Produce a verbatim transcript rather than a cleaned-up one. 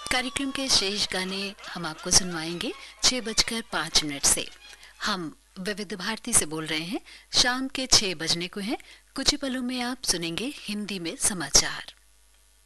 कार्यक्रम के शेष गाने हम आपको सुनवाएंगे छह बजकर पाँच मिनट से। हम विविध भारती से बोल रहे हैं। शाम के छह बजने को हैं। कुछ ही पलों में आप सुनेंगे हिंदी में समाचार।